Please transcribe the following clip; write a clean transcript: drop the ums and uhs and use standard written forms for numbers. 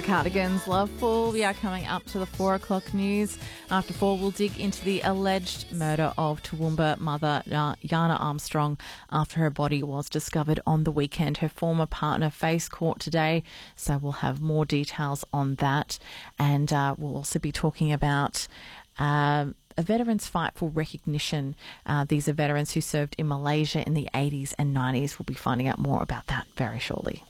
Cardigans, Loveful. We are coming up to the 4 o'clock news. After 4, we'll dig into the alleged murder of Toowoomba mother Yana Armstrong after her body was discovered on the weekend. Her former partner faced court today, so we'll have more details on that. And we'll also be talking about a veterans fight for recognition. These are veterans who served in Malaysia in the 80s and 90s. We'll be finding out more about that very shortly.